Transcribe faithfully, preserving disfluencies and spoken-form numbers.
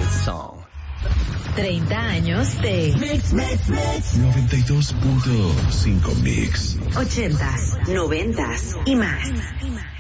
song. treinta años de Mix, Mix, Mix. noventa y dos punto cinco Mix. ochentas, noventas y más.